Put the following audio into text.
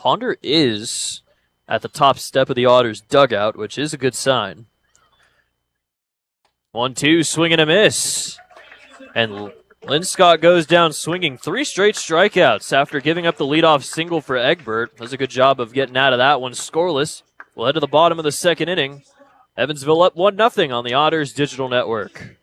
Ponder is at the top step of the Otters dugout, which is a good sign. 1-2, swing and a miss. And Linscott goes down swinging 3 straight strikeouts after giving up the leadoff single for Egbert. Does a good job of getting out of that one scoreless. We'll head to the bottom of the second inning. Evansville up 1-0 on the Otters Digital Network.